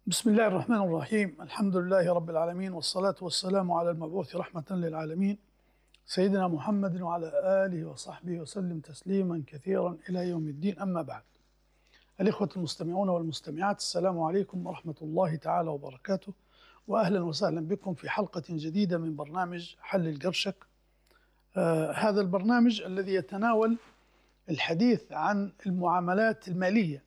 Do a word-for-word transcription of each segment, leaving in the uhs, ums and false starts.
بسم الله الرحمن الرحيم. الحمد لله رب العالمين، والصلاة والسلام على المبعوث رحمة للعالمين سيدنا محمد وعلى آله وصحبه وسلم تسليما كثيرا إلى يوم الدين. أما بعد، الإخوة المستمعون والمستمعات، السلام عليكم ورحمة الله تعالى وبركاته، وأهلا وسهلا بكم في حلقة جديدة من برنامج حل القرشك. آه هذا البرنامج الذي يتناول الحديث عن المعاملات المالية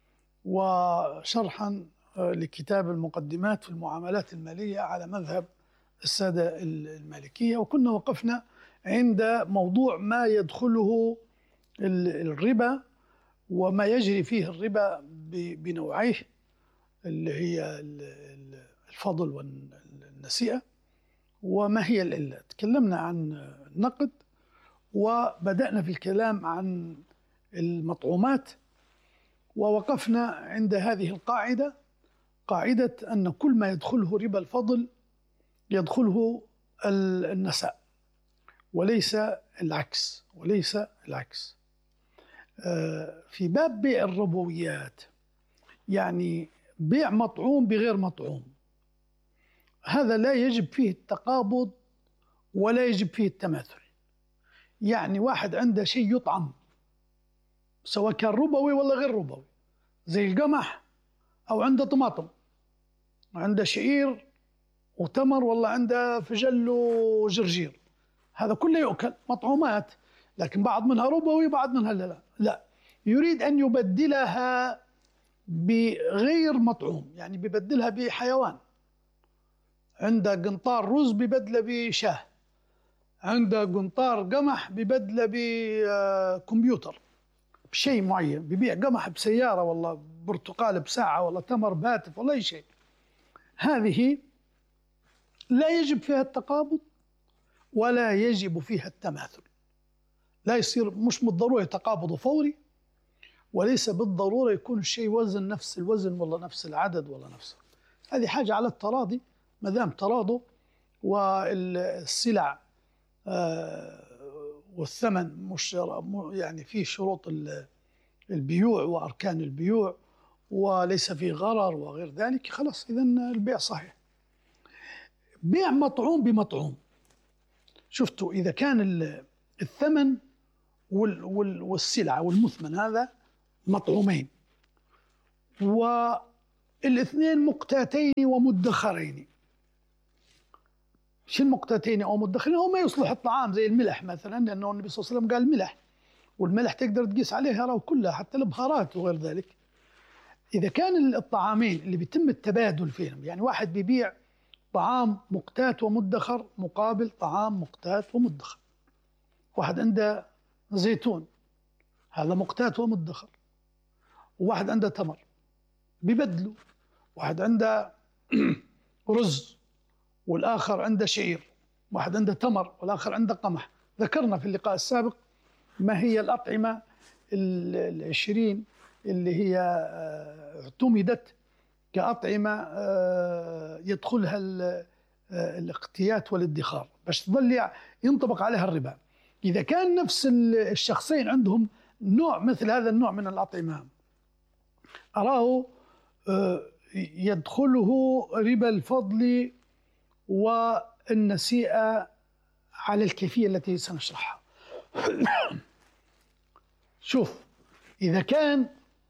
وشرحا لكتاب المقدمات في المعاملات المالية على مذهب السادة المالكية. وكنا وقفنا عند موضوع ما يدخله الربا وما يجري فيه الربا بنوعيه اللي هي الفضل والنسيئة، وما هي العلة. تكلمنا عن النقد، وبدأنا في الكلام عن المطعومات، ووقفنا عند هذه القاعدة، قاعدة أن كل ما يدخله ربا الفضل يدخله النساء وليس العكس وليس العكس. في باب بيع الربويات، يعني بيع مطعوم بغير مطعوم، هذا لا يجب فيه التقابض ولا يجب فيه التماثل. يعني واحد عنده شيء يطعم سواء كان ربوي ولا غير ربوي، زي القمح، أو عنده طماطم، عنده شعير وتمر، والله عنده فجل وجرجير، هذا كله يؤكل مطعومات، لكن بعض منها ربوي بعض منها لا لا, لا. يريد أن يبدلها بغير مطعوم، يعني بيبدلها بحيوان، عنده قنطار رز ببدله بشاه، عنده قنطار قمح ببدله بكمبيوتر، بشيء معين، ببيع قمح بسيارة، والله برتقال بساعة، والله تمر بهاتف، والله أي شيء. هذه لا يجب فيها التقابض ولا يجب فيها التماثل، لا يصير، مش بالضرورة تقابض فوري، وليس بالضرورة يكون الشيء وزن نفس الوزن ولا نفس العدد ولا نفس، هذه حاجة على التراضي. ما دام تراضوا والسلع والثمن مش يعني في شروط البيوع وأركان البيوع وليس في غرر وغير ذلك، خلاص إذن البيع صحيح. بيع مطعوم بمطعوم، شفتوا إذا كان الثمن والسلعة والمثمن هذا مطعومين والاثنين مقتاتين ومدخرين. شو المقتاتين أو مدخرين؟ هو ما يصلح الطعام زي الملح مثلا، لأنه النبي صلى الله عليه وسلم قال الملح، والملح تقدر تقيس عليها راو كلها حتى البهارات وغير ذلك. إذا كان الطعامين اللي بيتم التبادل فيهم، يعني واحد بيبيع طعام مقتات ومدخر مقابل طعام مقتات ومدخر، واحد عنده زيتون هذا مقتات ومدخر، وواحد عنده تمر بيبدلوا، واحد عنده رز والآخر عنده شعير، واحد عنده تمر والآخر عنده قمح. ذكرنا في اللقاء السابق ما هي الأطعمة العشرين اللي هي اعتمدت كأطعمة يدخلها الاقتيات والادخار باش تظل ينطبق عليها الربا. إذا كان نفس الشخصين عندهم نوع مثل هذا النوع من الأطعمة، أراه يدخله ربا الفضل والنسيئة على الكيفية التي سنشرحها. شوف، إذا كان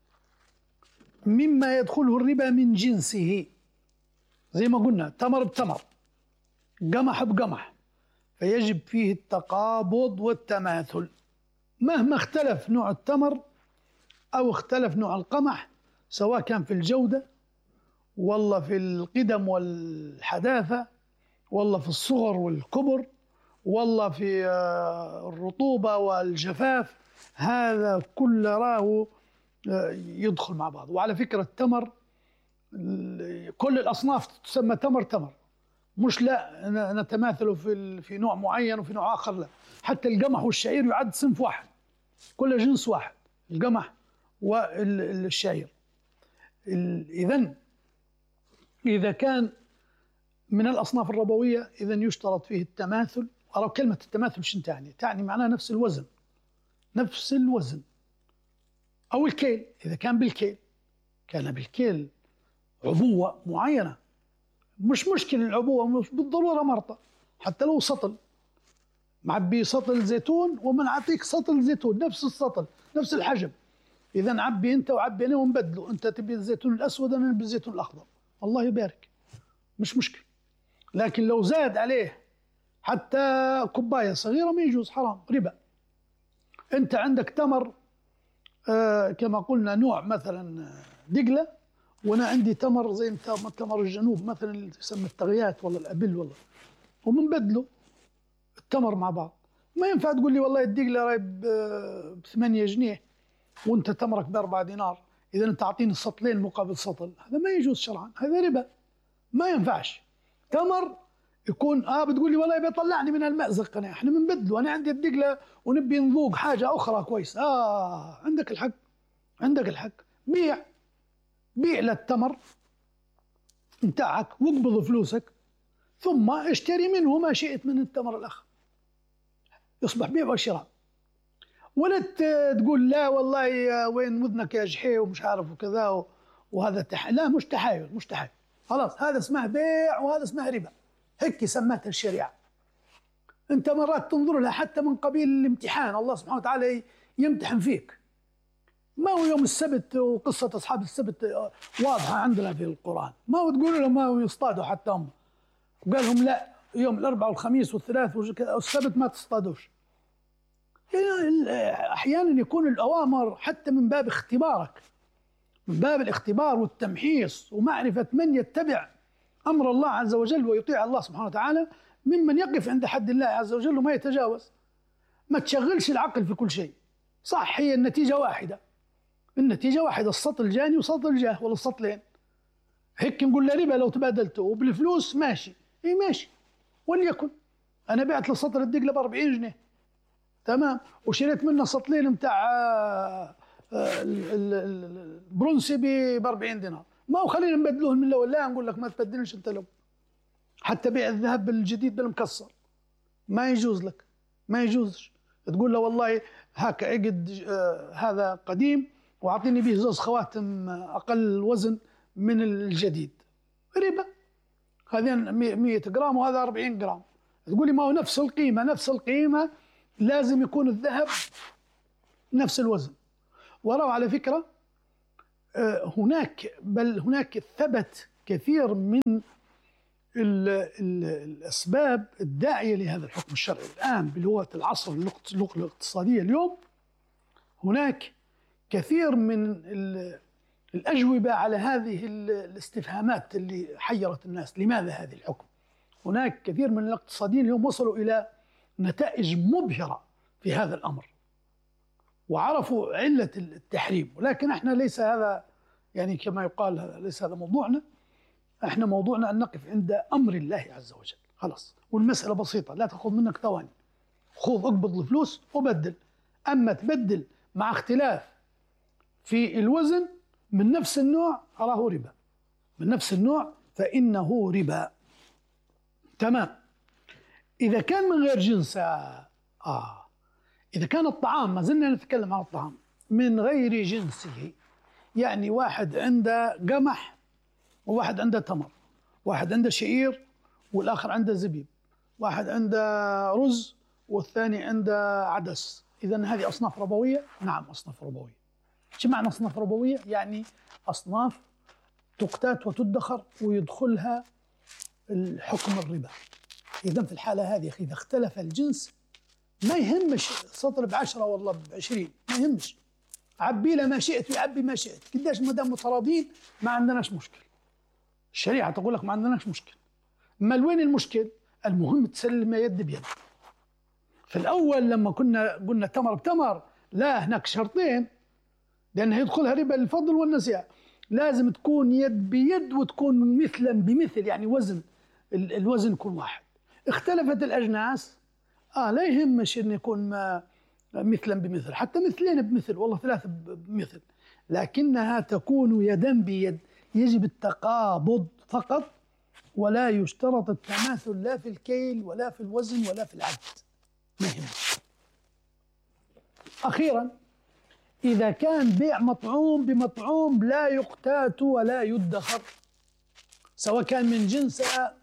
مما يدخله الربا من جنسه، زي ما قلنا تمر بتمر، قمح بقمح، فيجب فيه التقابض والتماثل مهما اختلف نوع التمر أو اختلف نوع القمح، سواء كان في الجودة والله في القدم والحداثة والله في الصغر والكبر والله في الرطوبة والجفاف، هذا كل راه يدخل مع بعض. وعلى فكرة التمر كل الأصناف تسمى تمر تمر، مش لا نتماثل في في نوع معين وفي نوع آخر، لا، حتى القمح والشعير يعد صنف واحد، كل جنس واحد، القمح والشعير. إذن إذا كان من الأصناف الربوية إذن يشترط فيه التماثل. أرى كلمة التماثل شنو تعني؟ تعني معناها نفس الوزن، نفس الوزن، أو الكيل. إذا كان بالكيل، كان بالكيل عبوة معينة، مش مشكلة العبوة مش بالضرورة مرطة، حتى لو سطل معبي سطل زيتون ومنعطيك سطل زيتون نفس السطل نفس الحجم، إذا عبي أنت وعبي أنا ونبدله، أنت تبي الزيتون الأسود أنا نبي الزيتون الأخضر، الله يبارك مش مشكلة. لكن لو زاد عليه حتى كوباية صغيرة ما يجوز، حرام ربا. أنت عندك تمر آه كما قلنا نوع مثلا دقلة، وأنا عندي تمر زي تمر الجنوب مثلا اللي يسمى التغيات ولا الأبل والله، ومنبدله التمر مع بعض. ما ينفع تقول لي والله الدقلة راهي ب ثمانية جنيه وأنت تمرك بأربعة دينار، إذا أنت أعطيني سطلين مقابل سطل، هذا ما يجوز شرعا، هذا ربا ما ينفعش. تمر يكون اه بتقول لي والله بيطلعني من المأزق، انا احنا بنبدله، انا عندي الدقله ونبي نذوق حاجه اخرى كويس، اه عندك الحق عندك الحق، بيع بيع للتمر نتاعك واقبض فلوسك ثم اشتري منه ما شئت من التمر الاخر، يصبح بيع وشراء. ولا تقول لا والله وين وذنك يا جحي ومش عارف وكذا وهذا تح... لا مش تحايل مش تحايل، خلاص هذا اسمه بيع وهذا اسمه ربا، هيك سمتها الشريعة. أنت مرات تنظر لها حتى من قبيل الامتحان، الله سبحانه وتعالى يمتحن فيك. ما هو يوم السبت وقصة أصحاب السبت واضحة عندنا في القرآن، ما هو تقول لهم ما هو يصطادوا حتى هم، وقال لهم لا يوم الأربعاء والخميس والثلاث والسبت ما تصطادوش. أحيانا يكون الأوامر حتى من باب اختبارك، من باب الاختبار والتمحيص ومعرفة من يتبع أمر الله عز وجل ويطيع الله سبحانه وتعالى ممن يقف عند حد الله عز وجل وما يتجاوز. ما تشغلش العقل في كل شيء، صح هي النتيجة واحدة، النتيجة واحدة، السطل جاني وسطل جاه ولا السطلين، هيك نقول له ربا لو تبادلته وبالفلوس ماشي، اي ماشي وليكن. أنا بعت لسطل الدقلة ب أربعين جنيه تمام، وشريت منه سطلين متاع البرونسي ب أربعين دينار، ما هو خلينا نبدلوهم من الاول، لا نقول لك ما تبدلش انت لو حتى بيع الذهب الجديد بالمكسر ما يجوز لك، ما يجوزش تقول له والله هاك عقد آه هذا قديم واعطيني به زوز خواتم اقل وزن من الجديد، ربا. هذين مئة جرام وهذا أربعين جرام، تقول لي ما هو نفس القيمه، نفس القيمه لازم يكون الذهب نفس الوزن. ولو على فكره هناك بل هناك ثبت كثير من ال ال الأسباب الداعية لهذا الحكم الشرعي الآن بلغة العصر اللغة الاقتصادية اليوم. هناك كثير من الأجوبة على هذه الاستفهامات اللي حيرت الناس، لماذا هذا الحكم؟ هناك كثير من الاقتصاديين اليوم وصلوا إلى نتائج مبهرة في هذا الأمر وعرفوا علة التحريم، ولكن احنا ليس هذا يعني كما يقال ليس هذا موضوعنا، احنا موضوعنا ان نقف عند امر الله عز وجل خلاص، والمسألة بسيطة لا تاخذ منك ثواني، خذ اقبض الفلوس وبدل. اما تبدل مع اختلاف في الوزن من نفس النوع أراه ربا، من نفس النوع فإنه ربا تمام. إذا كان من غير جنس آه إذا كان الطعام، ما زلنا نتكلم عن الطعام، من غير جنسه، يعني واحد عنده قمح وواحد عنده تمر، واحد عنده شعير والآخر عنده زبيب، واحد عنده رز والثاني عنده عدس، إذن هذه أصناف ربوية؟ نعم أصناف ربوية. شو معنى أصناف ربوية؟ يعني أصناف تقتات وتدخر ويدخلها الحكم الربا. إذن في الحالة هذه إذا اختلف الجنس ما يهمش سطر بعشرة والله بعشرين، ما يهمش، عبي له ما شئت ويعبي ما شئت، قداش ما دام متراضين ما عندناش مشكل. الشريعة تقول لك ما عندناش مشكل. ما وين المشكل؟ المهم تسلم يد بيد. في الأول لما كنا قلنا تمر بتمر، لا هناك شرطين لأن يدخلها ربا الفضل والنسيئة، لازم تكون يد بيد وتكون مثلا بمثل، يعني وزن الوزن يكون واحد. اختلفت الأجناس آه لا يهمش أن يكون ما مثلا بمثل، حتى مثلين بمثل والله ثلاثة بمثل، لكنها تكون يدا بيد، يجب التقابض فقط ولا يشترط التماثل لا في الكيل ولا في الوزن ولا في العد، ما يهم. أخيرا إذا كان بيع مطعوم بمطعوم لا يقتات ولا يدخر، سواء كان من جنسه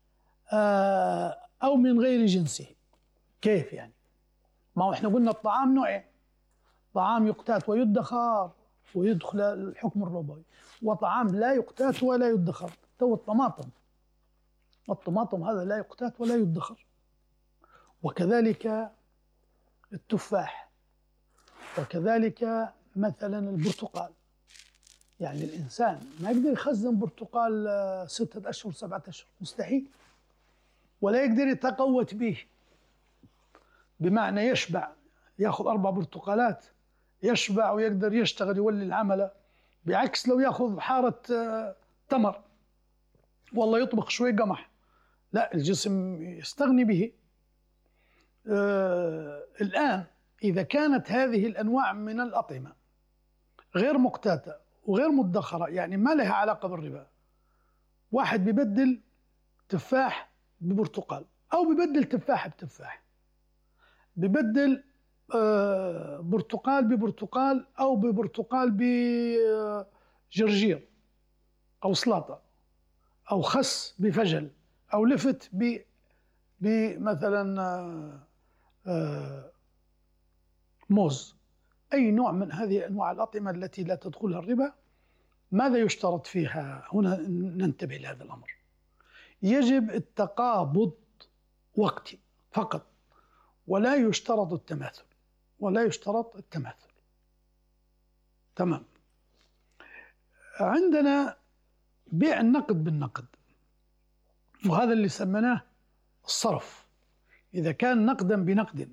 أو من غير جنسه. كيف يعني؟ ما هو احنا قلنا الطعام نوعين، طعام يقتات ويدخر ويدخل الحكم الربوي، وطعام لا يقتات ولا يدخر. تو الطماطم، الطماطم هذا لا يقتات ولا يدخر، وكذلك التفاح، وكذلك مثلا البرتقال. يعني الإنسان ما يقدر يخزن برتقال ستة أشهر سبعة أشهر، مستحيل، ولا يقدر يتقوت به، بمعنى يشبع، ياخذ أربع برتقالات يشبع ويقدر يشتغل يولي العملة، بعكس لو ياخذ حارة تمر والله يطبخ شوي قمح، لا الجسم يستغني به. آه الآن إذا كانت هذه الأنواع من الأطعمة غير مقتاتة وغير مدخرة، يعني ما لها علاقة بالربا، واحد بيبدل تفاح ببرتقال، أو بيبدل تفاح بتفاح، بيبدل آه برتقال ببرتقال، أو ببرتقال بجرجير أو سلطة، أو خس بفجل، أو لفت بمثلا آه آه موز. أي نوع من هذه أنواع الأطعمة التي لا تدخلها الربا، ماذا يشترط فيها؟ هنا ننتبه لهذا الأمر. يجب التقابض وقتي فقط، ولا يشترط التماثل، ولا يشترط التماثل. تمام. عندنا بيع النقد بالنقد، وهذا اللي سميناه الصرف. إذا كان نقدا بنقد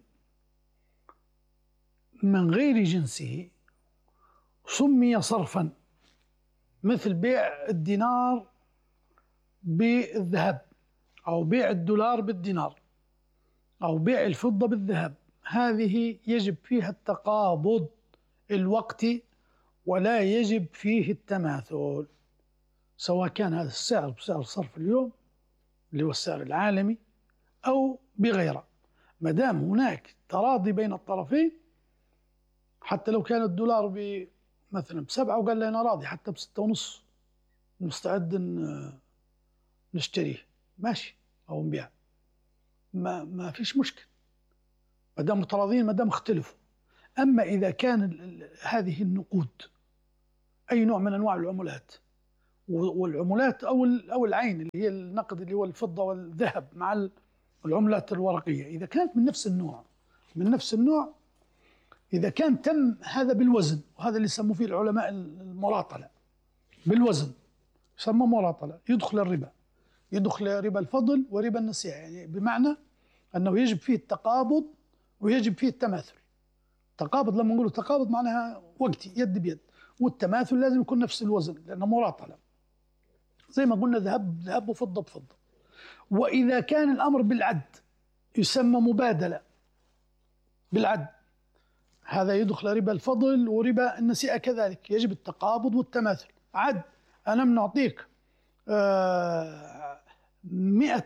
من غير جنسه سمي صرفا، مثل بيع الدينار بالذهب، أو بيع الدولار بالدينار، أو بيع الفضة بالذهب. هذه يجب فيها التقابض الوقتي، ولا يجب فيه التماثل، سواء كان هذا السعر بسعر صرف اليوم اللي هو السعر العالمي أو بغيره، ما دام هناك تراضي بين الطرفين. حتى لو كان الدولار ب مثلا بسبعة وقال لي أنا راضي حتى بستة ونص مستعد نشتريه، ماشي، أو نبيع، ما ما فيش مشكلة ما دام متراضين، ما دام اختلفوا. أما إذا كان هذه النقود أي نوع من أنواع العملات، والعملات أو أو العين اللي هي النقد اللي هو الفضة والذهب مع العملات الورقية، إذا كانت من نفس النوع من نفس النوع إذا كان تم هذا بالوزن، وهذا اللي يسموه فيه العلماء المراطلة، بالوزن يسمى مراطلة، يدخل الربا، يدخل ربا الفضل وربا النسيئة. يعني بمعنى أنه يجب فيه التقابض ويجب فيه التماثل. تقابض لما نقول تقابض معناها وقتي، يد بيد، والتماثل لازم يكون نفس الوزن لأنه مراطلة، زي ما قلنا ذهب ذهب وفضة بفضة. وإذا كان الأمر بالعد يسمى مبادلة بالعد، هذا يدخل ربا الفضل وربا النسيئة كذلك، يجب التقابض والتماثل. عد، أنا بنعطيك مئة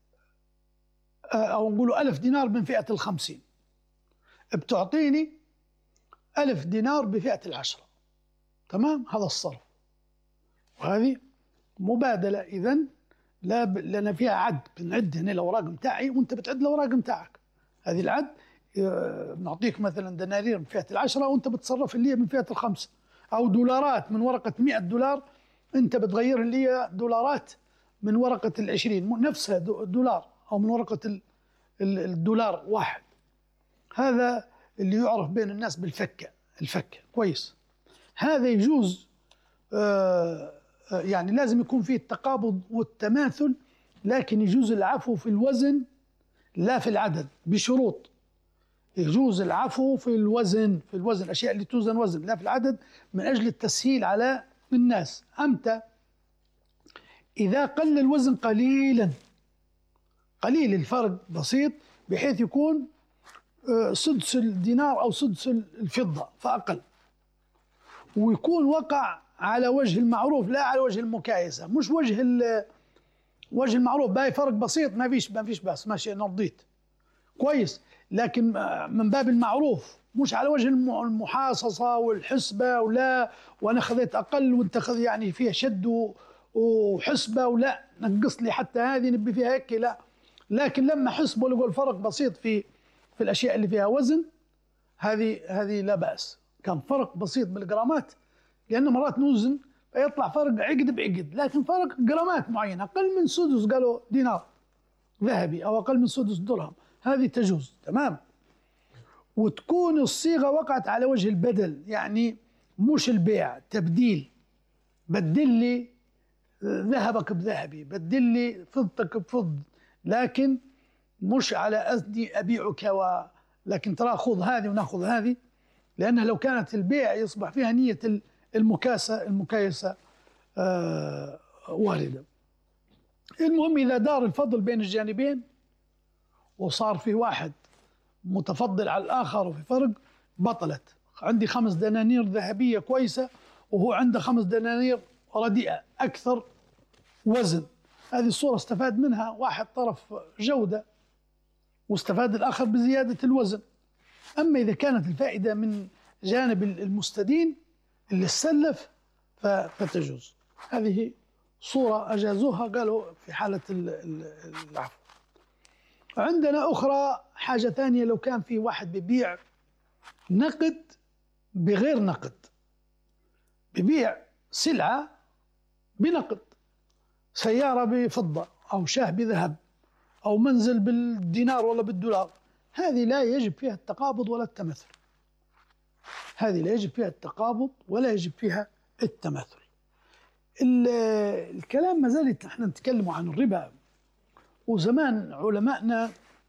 أو نقول ألف دينار من فئة الخمسين، بتعطيني ألف دينار بفئة العشرة، تمام؟ هذا الصرف، وهذه مبادلة. إذن لا ب... لأن فيها عد، بنعد هنا الأوراق متاعي وأنت بتعد الأوراق متاعك. هذه العد بنعطيك مثلا دنانير من فئة العشرة وأنت بتصرف اللي هي من فئة الخمسة، أو دولارات من ورقة مئة دولار أنت بتغير اللي هي دولارات من ورقة العشرين، نفسها دولار، أو من ورقة الدولار واحد. هذا اللي يعرف بين الناس بالفكة، الفكة كويس. هذا يجوز، آه يعني لازم يكون فيه التقابض والتماثل، لكن يجوز العفو في الوزن لا في العدد، بشروط. يجوز العفو في الوزن، في الوزن الأشياء اللي توزن وزن، لا في العدد، من أجل التسهيل على الناس. أمتى؟ إذا قل الوزن قليلا، قليل الفرق بسيط، بحيث يكون سدس الدينار أو سدس الفضة فأقل، ويكون وقع على وجه المعروف لا على وجه المكايسة، مش وجه وجه المعروف باي فرق بسيط ما فيش ما فيش بس ماشي أنا رضيت كويس، لكن من باب المعروف، مش على وجه المحاصصة والحسبة، ولا وأنا خذيت أقل وأنت خذ، يعني فيها شد وحسبة ولا نقص لي حتى هذه نبي فيها هيك لا. لكن لما حسبوا لقوا الفرق بسيط في في الأشياء اللي فيها وزن، هذه هذه لا بأس. كان فرق بسيط بالجرامات، لأن مرات نوزن فيطلع فرق عقد بعقد، لكن فرق جرامات معينة أقل من سدس قالوا دينار ذهبي أو أقل من سدس درهم، هذه تجوز تمام. وتكون الصيغة وقعت على وجه البدل، يعني مش البيع، تبديل. بدل لي ذهبك بذهبي، بدل لي فضتك بفض، لكن مش على أني أبيعك و... لكن ترى خذ هذه وناخذ هذه، لأنها لو كانت البيع يصبح فيها نية المكاسة المكايسة آه واردة. المهم إذا دار الفضل بين الجانبين وصار في واحد متفضل على الآخر وفي فرق، بطلت. عندي خمس دنانير ذهبية كويسة وهو عنده خمس دنانير رديئة أكثر وزن، هذه الصورة استفاد منها واحد طرف جودة واستفاد الآخر بزيادة الوزن. أما إذا كانت الفائدة من جانب المستدين اللي استلف فتجوز. هذه صورة أجازوها قالوا في حالة العفو. عندنا أخرى حاجة ثانية، لو كان في واحد بيبيع نقد بغير نقد، بيبيع سلعة بنقد، سيارة بفضة أو شاه بذهب أو منزل بالدينار ولا بالدولار، هذه لا يجب فيها التقابض ولا التماثل. هذه لا يجب فيها التقابض ولا يجب فيها التماثل. الكلام ما زال احنا نتكلم عن الربا، وزمان علماءنا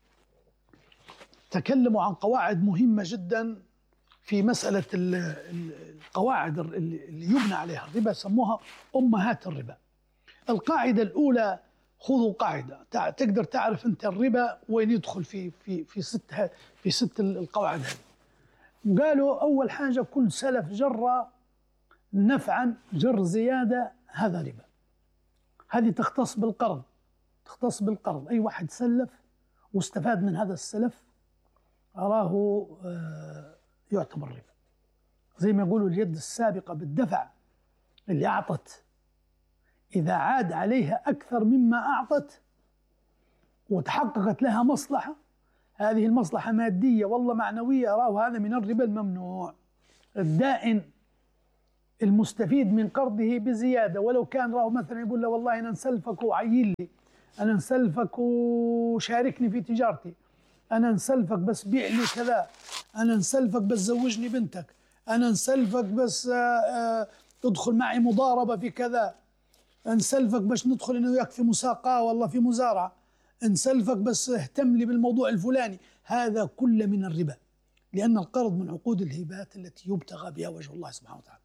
تكلموا عن قواعد مهمة جدا في مسألة القواعد اللي يبنى عليها الربا، سموها أمهات الربا. القاعدة الأولى، خذوا قاعدة تقدر تعرف أنت الربا وين يدخل في في في ست في ست القواعد هذه. قالوا أول حاجة كل سلف جر نفعا جر زيادة هذا ربا. هذه تختص بالقرض، تختص بالقرض، أي واحد سلف واستفاد من هذا السلف أراه يعتبر ربا. زي ما يقولوا اليد السابقة بالدفع، اللي أعطت إذا عاد عليها أكثر مما أعطت وتحققت لها مصلحة، هذه المصلحة مادية والله معنوية، أراه هذا من الربا الممنوع. الدائن المستفيد من قرضه بزيادة، ولو كان راه مثلا يقول له والله أنا نسلفك وعيل لي، أنا نسلفك وشاركني في تجارتي، أنا نسلفك بس بيع لي كذا، أنا نسلفك بس زوجني بنتك، أنا نسلفك بس تدخل معي مضاربة في كذا، نسلفك باش ندخل أنا وياك في مساقاة والله في مزارعة، نسلفك بس اهتم لي بالموضوع الفلاني. هذا كله من الربا، لأن القرض من عقود الهبات التي يبتغى بها وجه الله سبحانه وتعالى.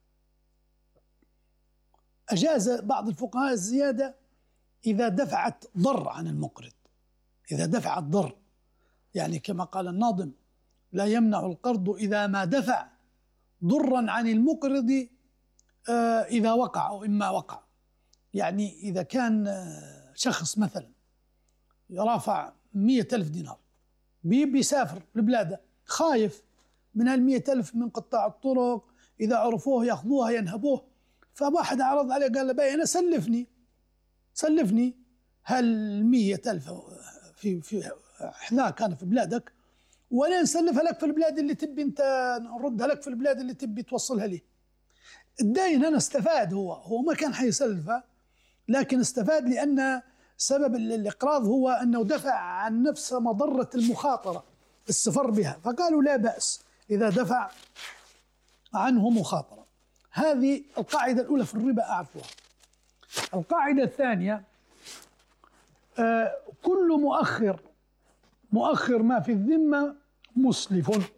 أجاز بعض الفقهاء الزيادة إذا دفعت ضر عن المقرض، إذا دفعت ضر، يعني كما قال الناظم: لا يمنع القرض إذا ما دفع ضرا عن المقرض إذا وقع أو إما وقع. يعني إذا كان شخص مثلا يرافع مية ألف دينار بيسافر لبلاده، خايف من هالمية ألف من قطاع الطرق، إذا عرفوه يأخذوها ينهبوه، فواحد عرض عليه قال له باي أنا سلفني سلفني هالمية ألف في في حذاك أنا في بلادك، وأنا نسلفها لك في البلاد اللي تبي أنت نردها لك في البلاد اللي تبي توصلها لي. الداين أنا استفاد، هو هو ما كان حيسلفها، لكن استفاد لأن سبب الإقراض هو أنه دفع عن نفسه مضرة المخاطرة السفر بها، فقالوا لا بأس إذا دفع عنه مخاطرة. هذه القاعدة الأولى في الربا أعرفها. القاعدة الثانية: آه كل مؤخر مؤخر ما في الذمة مسلف.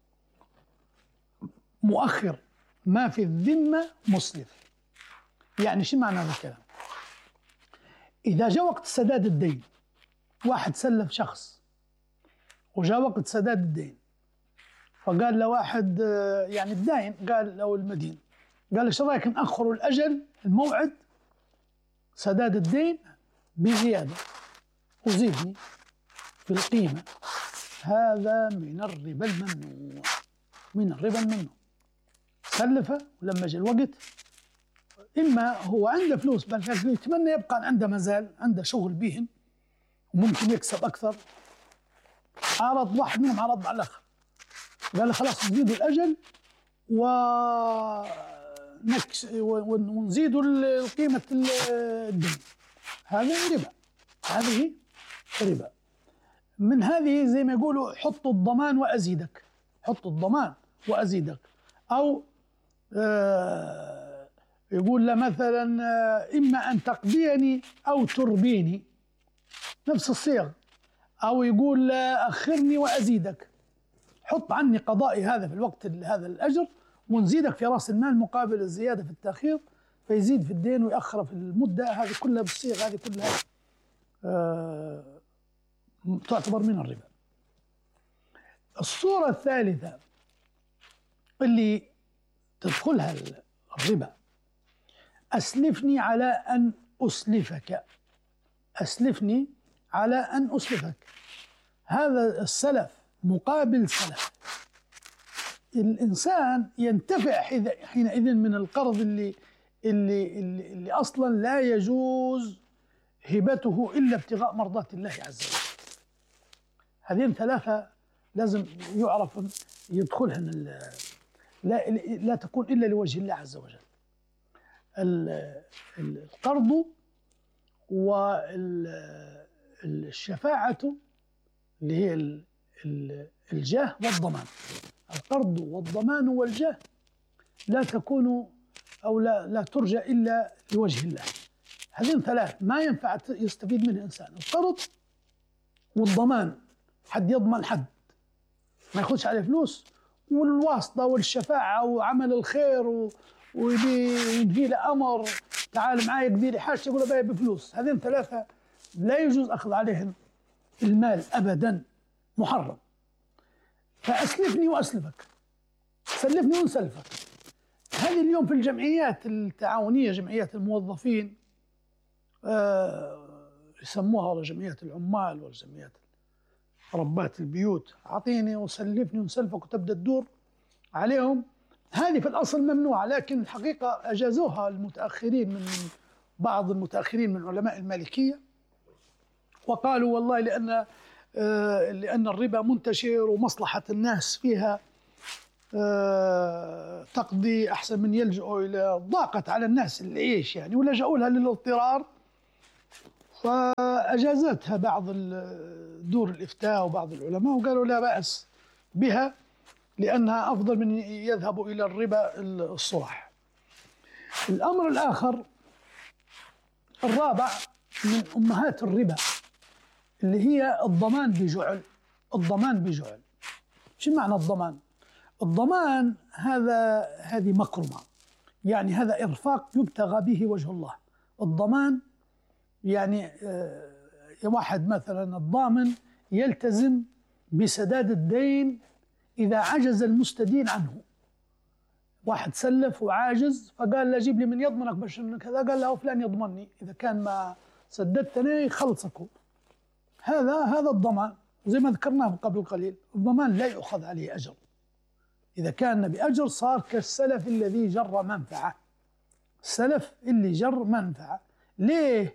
مؤخر ما في الذمة مسلف. يعني شو معنى هذا الكلام؟ إذا جاء وقت سداد الدين، واحد سلف شخص وجاء وقت سداد الدين، فقال له واحد يعني الداين قال له المدين، قال له شو رايك نأخروا الأجل الموعد سداد الدين بزيادة وزيدني في القيمة. هذا من الربا الممنوع، من الربا الممنوع. سلفه ولما جاء الوقت إما هو عنده فلوس بل يتمنى يبقى عنده مازال عنده شغل بيهن وممكن يكسب أكثر، عرض واحد منهم عرض على الآخر، قال له خلاص نزيدوا الأجل ونكس ونزيدوا قيمة الدين. هذا ربا، هذه ربا. من هذه زي ما يقولوا حطوا الضمان وأزيدك، حطوا الضمان وأزيدك. أو آه يقول له مثلا آه إما أن تقضيني أو تربيني، نفس الصيغ. أو يقول له أخرني وأزيدك، حط عني قضائي هذا في الوقت هذا الأجر ونزيدك في رأس المال مقابل الزيادة في التأخير، فيزيد في الدين ويأخر في المدة. هذه كلها بالصيغ، هذه كلها آه تعتبر من الربا. الصورة الثالثة اللي تدخلها الربا، أسلفني على أن أسلفك، أسلفني على أن أسلفك. هذا السلف مقابل سلف. الإنسان ينتفع حينئذ من القرض اللي, اللي, اللي, اللي أصلا لا يجوز هبته إلا ابتغاء مرضات الله عز وجل. هذين ثلاثة لازم يعرف يدخلهن، لا, لا تكون إلا لوجه الله عز وجل. القرض والشفاعة اللي هي الجاه والضمان. القرض والضمان والجاه لا تكون أو لا, لا ترجى إلا لوجه الله. هذين ثلاث ما ينفع يستفيد منه إنسان: القرض والضمان، حد يضمن حد ما ياخذش عليه فلوس، والواسطة والشفاعة وعمل الخير وينهي له أمر، تعال معي يقضي لي حاجة يقول له باي بفلوس. هذين ثلاثة لا يجوز أخذ عليهم المال أبدا، محرم. فأسلفني وأسلفك، سلفني ونسلفك. هذه اليوم في الجمعيات التعاونية، جمعيات الموظفين آه يسموها، ولا جمعيات العمال ولا جمعيات ربات البيوت، أعطيني وسلفني ونسلفك، وتبدأ تدور عليهم. هذه في الأصل ممنوعة، لكن الحقيقة أجازوها المتأخرين، من بعض المتأخرين من علماء المالكية، وقالوا والله لأن آه لأن الربا منتشر ومصلحة الناس فيها آه تقضي أحسن من يلجؤوا إلى، ضاقت على الناس العيش يعني، ولجأوا لها للاضطرار، فأجازتها بعض دور الإفتاء وبعض العلماء، وقالوا لا بأس بها لأنها أفضل من يذهبوا إلى الربا الصرح. الأمر الآخر الرابع من أمهات الربا اللي هي الضمان بجعل. الضمان بجعل، شو معنى الضمان؟ الضمان هذا هذه مكرمة، يعني هذا إرفاق يبتغى به وجه الله. الضمان يعني آه واحد مثلا الضامن يلتزم بسداد الدين إذا عجز المستدين عنه. واحد سلف وعاجز، فقال له جيب لي من يضمنك باش كذا، قال له فلان يضمنني، إذا كان ما سددتني يخلصكوا. هذا هذا الضمان، زي ما ذكرناه قبل قليل. الضمان لا يؤخذ عليه أجر، إذا كان بأجر صار كالسلف الذي جر منفعة. السلف اللي جر منفعة. ليه؟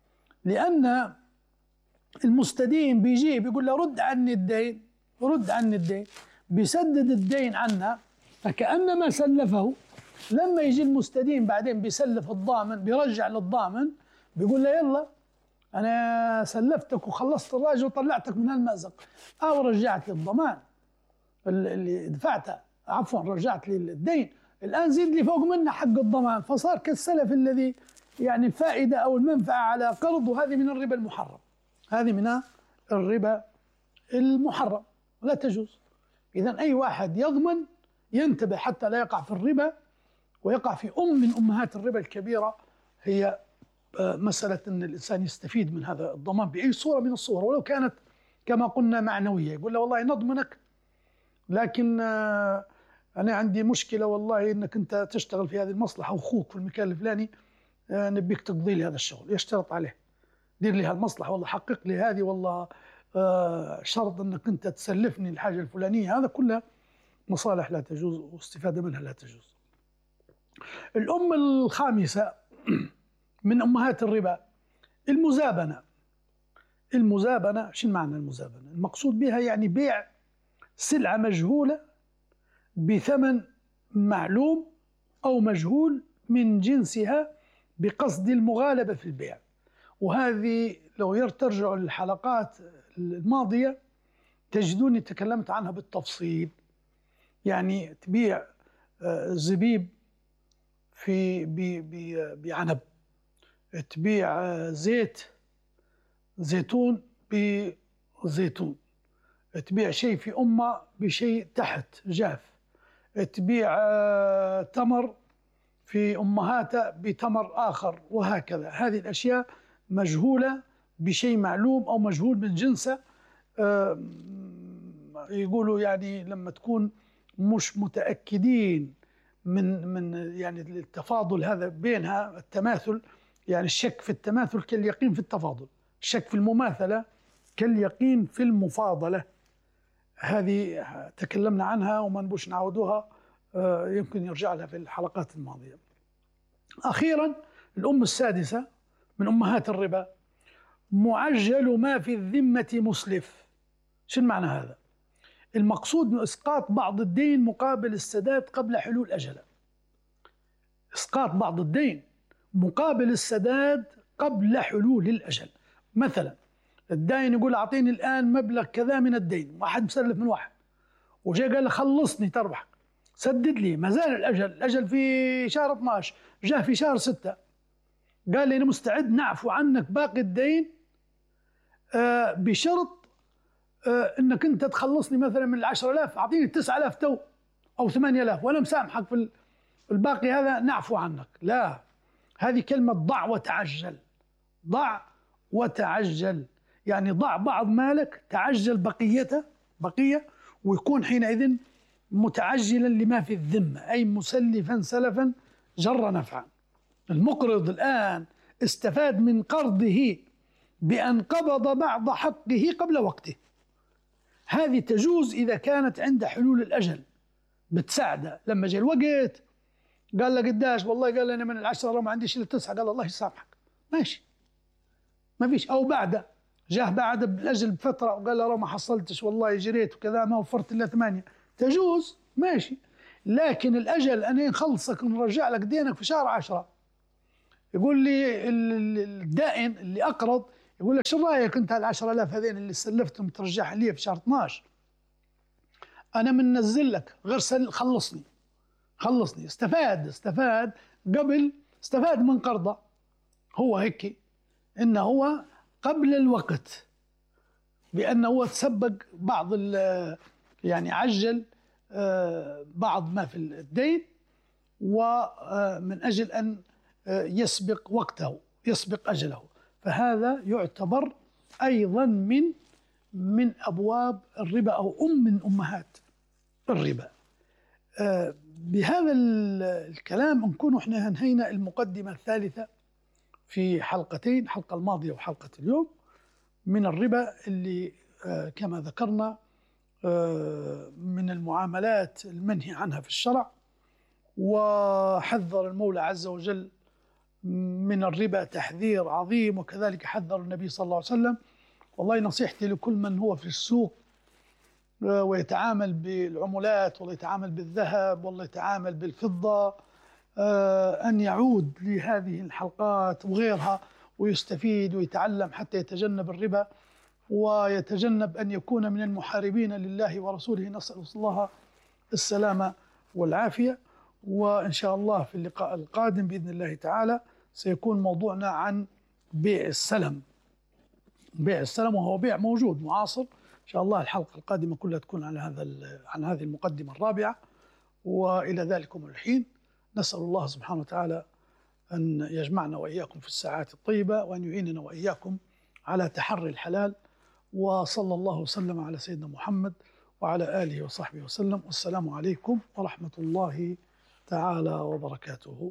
لأن المستدين بيجي بيقول له رد عني الدين، رد عني الدين، بيسدد الدين عنا، فكأنما سلفه. لما يجي المستدين بعدين بيسلف الضامن، بيرجع للضامن بيقول له يلا أنا سلفتك وخلصت الراجل وطلعتك من هالمأزق، أو رجعت لي الضمان اللي دفعته، عفوا رجعت لي الدين، الآن زيد لي فوق منه حق الضمان، فصار كالسلف الذي يعني الفائدة أو المنفعة على قرض. وهذه من الربا المحرم، هذه من الربا المحرم، لا تجوز. إذن أي واحد يضمن ينتبه حتى لا يقع في الربا، ويقع في أم من أمهات الربا الكبيرة، هي مسألة أن الإنسان يستفيد من هذا الضمان بأي صورة من الصور، ولو كانت كما قلنا معنوية. يقول له والله نضمنك، لكن أنا عندي مشكلة والله أنك أنت تشتغل في هذه المصلحة وأخوك في المكان الفلاني نبيك تقضي لي هذا الشغل، يشترط عليه دير لي هالمصلحة، والله حقق لي هذه، والله شرط أنك أنت تسلفني الحاجة الفلانية. هذا كلها مصالح لا تجوز واستفادة منها لا تجوز. الأم الخامسة من أمهات الربا المزابنة. المزابنة شو معنى المزابنة؟ المقصود بها يعني بيع سلعة مجهولة بثمن معلوم أو مجهول من جنسها بقصد المغالبة في البيع. وهذه لو ترجعوا للحلقات الماضية تجدوني تكلمت عنها بالتفصيل. يعني تبيع زبيب في بعنب، تبيع زيت زيتون بزيتون، تبيع شيء في أمة بشيء تحت جاف، تبيع تمر في أمهاته بتمر آخر، وهكذا. هذه الأشياء مجهولة بشيء معلوم أو مجهول من جنسه. يقولوا يعني لما تكون مش متأكدين من من يعني التفاضل هذا بينها، التماثل، يعني الشك في التماثل كاليقين في التفاضل، الشك في المماثلة كاليقين في المفاضلة. هذه تكلمنا عنها وما نبوش نعودوها، يمكن يرجع لها في الحلقات الماضية. أخيرا الأم السادسة من أمهات الربا معجل ما في الذمة مسلف. شو معنى هذا؟ المقصود من إسقاط بعض الدين مقابل السداد قبل حلول أجله. إسقاط بعض الدين مقابل السداد قبل حلول الأجل. مثلا الداين يقول أعطيني الآن مبلغ كذا من الدين، واحد مسلف من واحد وجاء قال له خلصني تربح، سدد لي، ما زال الأجل، الأجل في شهر اثنا عشر، جاء في شهر ستة قال لي أنا مستعد نعفو عنك باقي الدين آه بشرط آه انك انت تخلصني مثلا من العشرة آلاف، اعطيني التسعة آلاف تو او ثمانية آلاف وانا مسامحك في الباقي هذا، نعفو عنك. لا، هذه كلمة ضع وتعجل. ضع وتعجل يعني ضع بعض مالك، تعجل بقيته بقية، ويكون حينئذ متعجلا لما في الذمة، أي مسلفا سلفا جر نفعا. المقرض الآن استفاد من قرضه بأن قبض بعض حقه قبل وقته. هذه تجوز إذا كانت عند حلول الأجل، بتساعده. لما جاء الوقت قال له قداش؟ والله قال لي أنا من العشرة ما عنديش إلا تسعة، قال الله يسامحك، ماشي، ما فيش. أو بعده جاه بعد بالأجل بفترة وقال له ما حصلتش والله جريت وكذا ما وفرت إلا ثمانية، تجوز، ماشي. لكن الأجل أنا نخلصك ونرجع لك دينك في شهر عشرة. يقول لي الدائن اللي أقرض، يقول له شو رأيك أنت العشرة آلاف هذين اللي سلفتهم ترجعها لي في شهر اثنا عشر؟ أنا من نزل لك غير سل، خلصني خلصني. استفاد استفاد قبل، استفاد من قرضه هو هيك، إنه هو قبل الوقت، بأنه هو تسبق بعض يعني عجل بعض ما في الدين، ومن أجل أن يسبق وقته يسبق أجله. فهذا يعتبر أيضا من من أبواب الربا أو أم من أمهات الربا. بهذا الكلام نكون احنا انهينا المقدمة الثالثة في حلقتين، الحلقة الماضية وحلقة اليوم، من الربا اللي كما ذكرنا من المعاملات المنهي عنها في الشرع. وحذر المولى عز وجل من الربا تحذير عظيم، وكذلك حذر النبي صلى الله عليه وسلم. والله نصيحتي لكل من هو في السوق ويتعامل بالعملات، والله يتعامل بالذهب، والله يتعامل بالفضة، أن يعود لهذه الحلقات وغيرها ويستفيد ويتعلم حتى يتجنب الربا ويتجنب أن يكون من المحاربين لله ورسوله. نسأل الله السلامة والعافية. وإن شاء الله في اللقاء القادم بإذن الله تعالى سيكون موضوعنا عن بيع السلم. بيع السلم وهو بيع موجود معاصر. إن شاء الله الحلقة القادمة كلها تكون عن هذا عن هذه المقدمة الرابعة. وإلى ذلكم الحين نسأل الله سبحانه وتعالى أن يجمعنا وإياكم في الساعات الطيبة، وأن يعيننا وإياكم على تحري الحلال. وصلى الله وسلم على سيدنا محمد وعلى آله وصحبه وسلم. والسلام عليكم ورحمة الله تعالى وبركاته.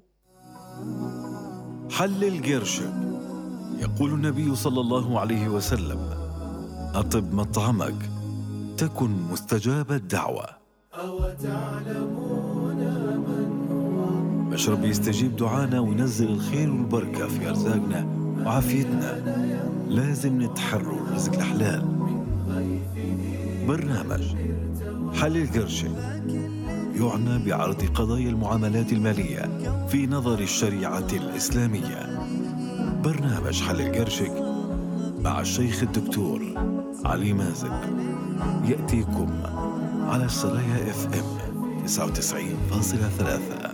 حلل قرشك. يقول النبي صلى الله عليه وسلم: أطب مطعمك تكن مستجاب الدعوة. أو تعلمون من هو مش ربي يستجيب دعانا وينزل الخير والبركة في أرزاقنا وعافيتنا، لازم نتحروا الرزق الحلال. برنامج حل القرشة يعنى بعرض قضايا المعاملات المالية في نظر الشريعة الإسلامية. برنامج حل القرشك مع الشيخ الدكتور علي مازن يأتيكم على السرايا اف ام تسعة وتسعين فاصلة ثلاثة.